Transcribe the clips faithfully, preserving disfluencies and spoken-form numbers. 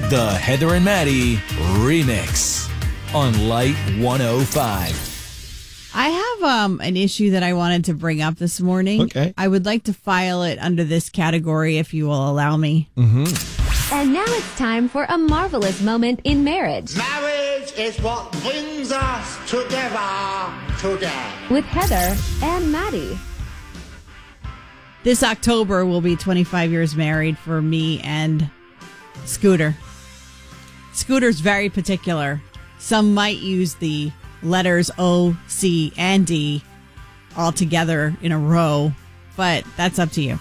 The Heather and Maddie Remix on Light one oh five. I have um, an issue that I wanted to bring up this morning. Okay. I would like to file it under this category if you will allow me. Mm-hmm. And now it's time for a marvelous moment in marriage. Marriage is what brings us together today. With Heather and Maddie. This October will be twenty-five years married for me and Scooter. Scooter's very particular. Some might use the letters O, C, and D all together in a row, but that's up to you.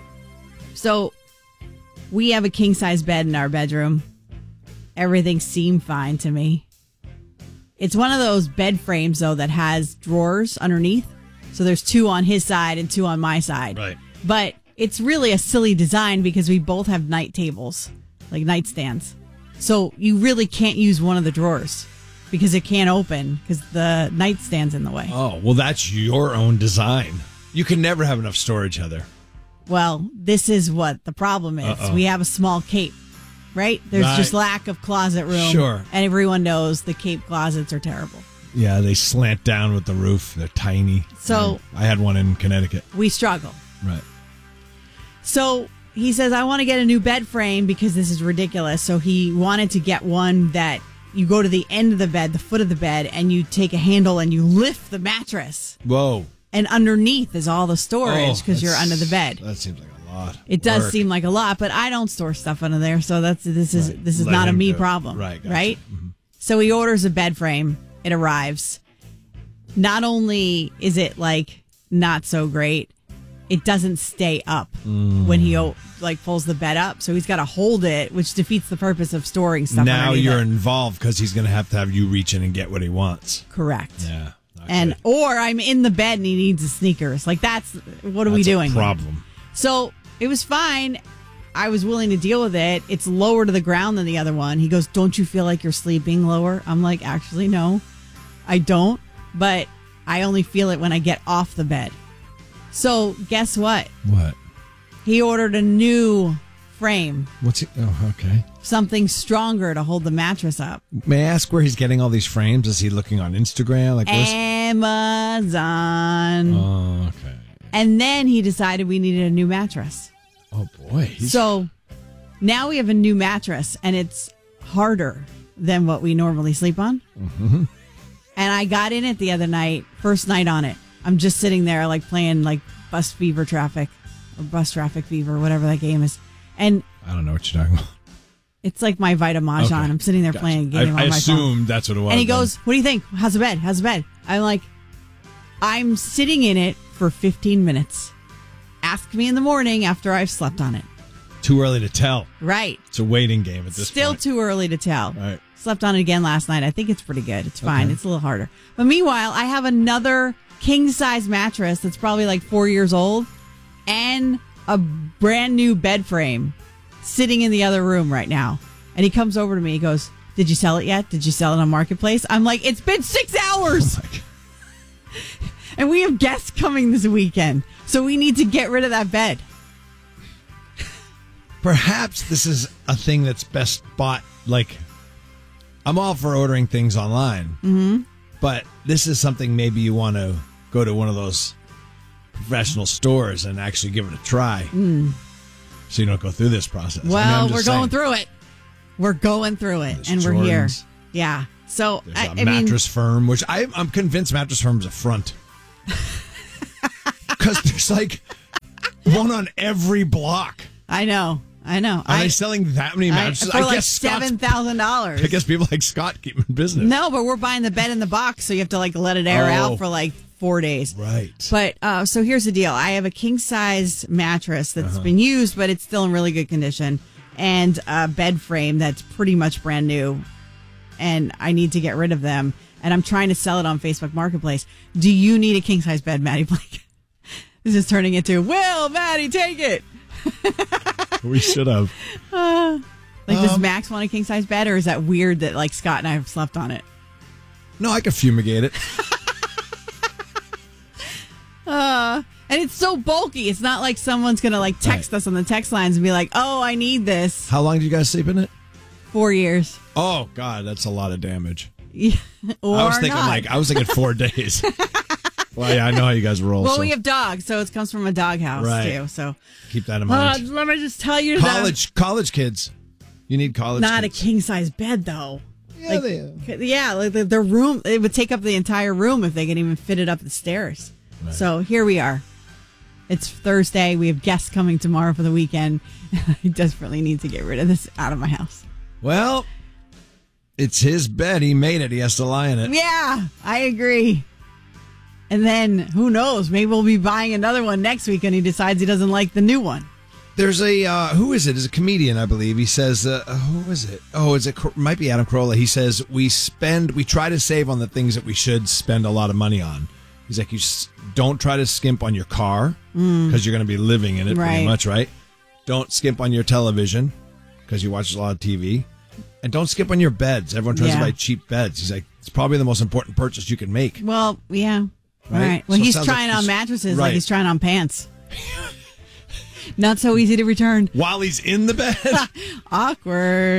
So we have a king-size bed in our bedroom. Everything seemed fine to me. It's one of those bed frames, though, that has drawers underneath. So there's two on his side and two on my side. Right. But it's really a silly design because we both have night tables, like nightstands. So you really can't use one of the drawers because it can't open because the nightstand's in the way. Oh, well, that's your own design. You can never have enough storage, Heather. Well, this is what the problem is. Uh-oh. We have a small cape, right? There's Right. just lack of closet room. Sure. And everyone knows the cape closets are terrible. Yeah, they slant down with the roof. They're tiny. So- I had one in Connecticut. We struggle. Right. So he says, I want to get a new bed frame because this is ridiculous. So he wanted to get one that you go to the end of the bed, the foot of the bed, and you take a handle and you lift the mattress. Whoa. And underneath is all the storage because Oh, you're that's- under the bed. That seems like a lot. It does Work. seem like a lot, but I don't store stuff under there. So that's this is Right. this is Let not a him me do it. problem. Right, gotcha. Right? Mhm. So he orders a bed frame. It arrives. Not only is it like not so great, it doesn't stay up Mm. when he o- like pulls the bed up. So he's got to hold it, which defeats the purpose of storing stuff. Now underneath you're it. involved because he's going to have to have you reach in and get what he wants. Correct. Yeah. not And good. or I'm in the bed and he needs his sneakers. Like that's what are we That's a doing? problem. So it was fine. I was willing to deal with it. It's lower to the ground than the other one. He goes, "Don't you feel like you're sleeping lower?" I'm like, "Actually, no, I don't. But I only feel it when I get off the bed." So guess what? What? He ordered a new frame, What's he? Oh, okay. something stronger to hold the mattress up. May I ask where he's getting all these frames? Is he looking on Instagram? Like, where's- Amazon. Oh, okay. And then he decided we needed a new mattress. Oh boy. He's- So now we have a new mattress, and it's harder than what we normally sleep on. Mm-hmm. And I got in it the other night, first night on it. I'm just sitting there like playing like Bus Fever Traffic or Bus Traffic Fever, whatever that game is. And I don't know what you're talking about. it's like my Vita Mahjong. Okay. I'm sitting there Gotcha. playing a game I, on I my assumed phone. that's what it was. And he then. goes, "What do you think? How's the bed? How's the bed?" I'm like, I'm sitting in it for fifteen minutes. Ask me in the morning after I've slept on it. Too early to tell. Right. It's a waiting game at this Still point. too early to tell. Right. Slept on it again last night. I think it's pretty good. It's fine. Okay. It's a little harder. But meanwhile, I have another king size mattress that's probably like four years old and a brand new bed frame sitting in the other room right now. And he comes over to me. He goes, "Did you sell it yet? Did you sell it on Marketplace?" I'm like, "It's been six hours. Oh my God. And we have guests coming this weekend. So we need to get rid of that bed." Perhaps this is a thing that's best bought. Like, I'm all for ordering things online, mm-hmm. but this is something maybe you want to go to one of those professional stores and actually give it a try, mm. so you don't go through this process. I mean, Well, I'm we're just going saying, through it. We're going through it, There's and we're here. Jordans. Yeah. So There's I a I mean, mattress firm, which I, I'm convinced Mattress Firm's a front. Because there's like one on every block. I know, I know. Are I, they selling that many I, mattresses? for like guess Scott's- seven thousand dollars. I guess people like Scott keep them in business. No, but we're buying the bed in the box, so you have to like let it air Oh. out for like four days. Right. But uh, so here's the deal: I have a king size mattress that's Uh-huh. been used, but it's still in really good condition, and a bed frame that's pretty much brand new, and I need to get rid of them. And I'm trying to sell it on Facebook Marketplace. Do you need a king size bed, Maddie Blake? This is turning into, "Will Maddie take it?" We should have. Uh, like, does Um, Max want a king size bed, or is that weird that like Scott and I have slept on it? No, I could fumigate it. Uh, and it's so bulky. It's not like someone's gonna like text Right. us on the text lines and be like, "Oh, I need this." How long did you guys sleep in it? Four years. Oh, God, that's a lot of damage. Yeah, or I was thinking not. like, I was thinking four days. Well, yeah, I know how you guys roll. Well, so we have dogs, so it comes from a doghouse, Right. too. So keep that in uh, mind. let me just tell you college, college kids. You need college that. Not kids. a king-size bed, though. Yeah, like, they, yeah, like the, the room, it would take up the entire room if they could even fit it up the stairs. Right. So here we are. It's Thursday. We have guests coming tomorrow for the weekend. I desperately need to get rid of this out of my house. Well, it's his bed. He made it. He has to lie in it. Yeah, I agree. And then, who knows, maybe we'll be buying another one next week and he decides he doesn't like the new one. There's a, uh, who is it? It's a comedian, I believe. He says, uh, who is it? Oh, is it, might be Adam Carolla. He says, we spend, we try to save on the things that we should spend a lot of money on. He's like, you s- don't try to skimp on your car because mm. you're going to be living in it right. pretty much, right? Don't skimp on your television because you watch a lot of T V. And don't skimp on your beds. Everyone tries yeah. to buy cheap beds. He's like, it's probably the most important purchase you can make. Well, yeah. Right? Right. Well, So it he's sounds trying like on he's- mattresses right. like he's trying on pants. Not so easy to return. While he's in the bed. Awkward.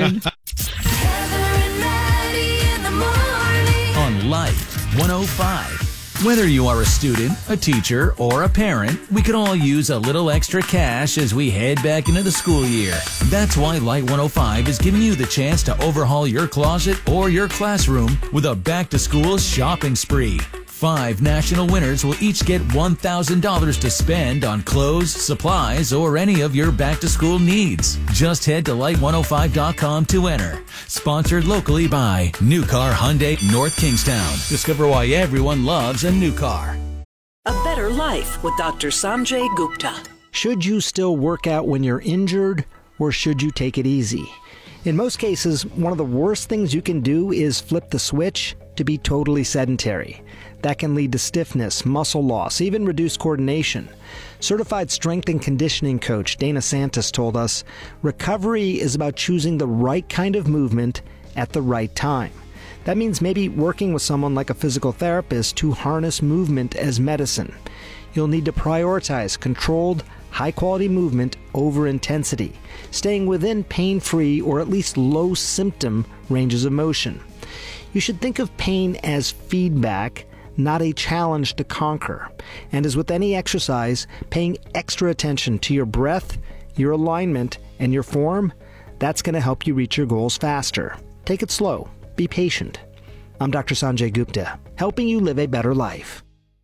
On Life one oh five. Whether you are a student, a teacher, or a parent, we could all use a little extra cash as we head back into the school year. That's why Light one oh five is giving you the chance to overhaul your closet or your classroom with a back-to-school shopping spree. Five national winners will each get one thousand dollars to spend on clothes, supplies, or any of your back-to-school needs. Just head to light one oh five dot com to enter. Sponsored locally by New Car Hyundai North Kingstown. Discover why everyone loves a new car. A Better Life with Doctor Sanjay Gupta. Should you still work out when you're injured, or should you take it easy? In most cases, one of the worst things you can do is flip the switch to be totally sedentary. That can lead to stiffness, muscle loss, even reduced coordination. Certified strength and conditioning coach Dana Santos told us, recovery is about choosing the right kind of movement at the right time. That means maybe working with someone like a physical therapist to harness movement as medicine. You'll need to prioritize controlled, high-quality movement over intensity, staying within pain-free or at least low-symptom ranges of motion. You should think of pain as feedback, not a challenge to conquer. And as with any exercise, paying extra attention to your breath, your alignment, and your form, that's going to help you reach your goals faster. Take it slow. Be patient. I'm Doctor Sanjay Gupta, helping you live a better life.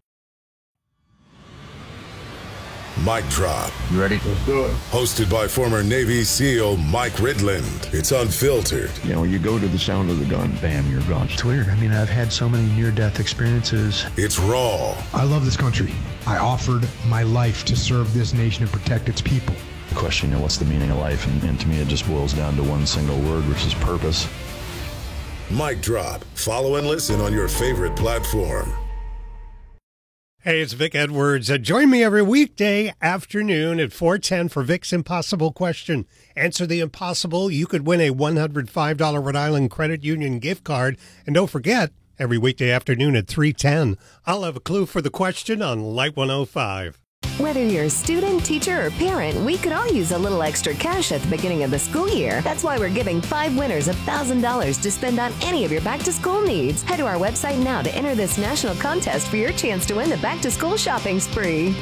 Mic Drop. You ready? Let's do it. Hosted by former Navy SEAL Mike Ridland. It's unfiltered. You know, you go to the sound of the gun, bam, you're gone. It's weird. I mean, I've had so many near-death experiences. It's raw. I love this country. I offered my life to serve this nation and protect its people. The question, you know, what's the meaning of life? And, and to me, it just boils down to one single word, which is purpose. Mic Drop. Follow and listen on your favorite platform. Hey, it's Vic Edwards. Uh, join me every weekday afternoon at four ten for Vic's Impossible Question. Answer the impossible. You could win a one hundred five dollars Rhode Island Credit Union gift card. And don't forget, every weekday afternoon at three ten, I'll have a clue for the question on Light one oh five. Whether you're a student, teacher, or parent, we could all use a little extra cash at the beginning of the school year. That's why we're giving five winners one thousand dollars to spend on any of your back-to-school needs. Head to our website now to enter this national contest for your chance to win the back-to-school shopping spree.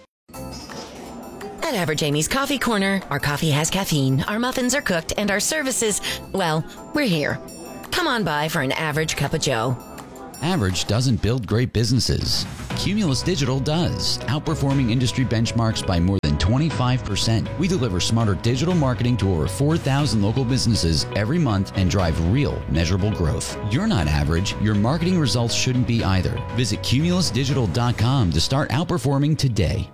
At Average Amy's Coffee Corner, our coffee has caffeine, our muffins are cooked, and our services, well, we're here. Come on by for an average cup of joe. Average doesn't build great businesses. Cumulus Digital does, outperforming industry benchmarks by more than twenty-five percent. We deliver smarter digital marketing to over four thousand local businesses every month and drive real, measurable growth. You're not average. Your marketing results shouldn't be either. Visit cumulus digital dot com to start outperforming today.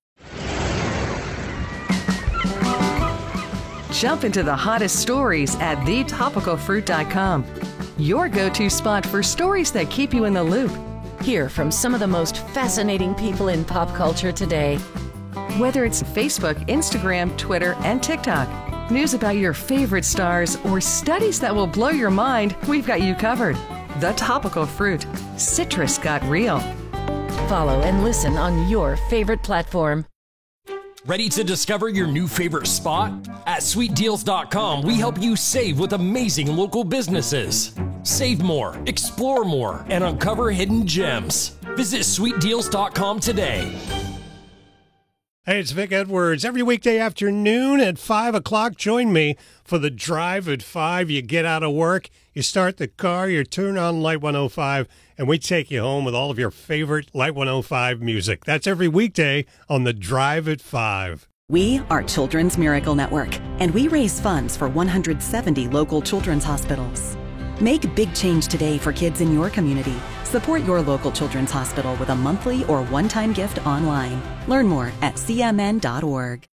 Jump into the hottest stories at the topical fruit dot com. Your go-to spot for stories that keep you in the loop. Hear from some of the most fascinating people in pop culture today. Whether it's Facebook, Instagram, Twitter, and TikTok, news about your favorite stars, or studies that will blow your mind, we've got you covered. The Topical Fruit. Citrus got real. Follow and listen on your favorite platform. Ready to discover your new favorite spot? At sweet deals dot com, we help you save with amazing local businesses. Save more, explore more, and uncover hidden gems. Visit sweet deals dot com today. Hey, it's Vic Edwards. Every weekday afternoon at five o'clock, join me for the Drive at five. You get out of work, you start the car, you turn on Light one oh five, and we take you home with all of your favorite Light one oh five music. That's every weekday on the Drive at five. We are Children's Miracle Network, and we raise funds for one hundred seventy local children's hospitals. Make a big change today for kids in your community. Support your local children's hospital with a monthly or one-time gift online. Learn more at c m n dot org.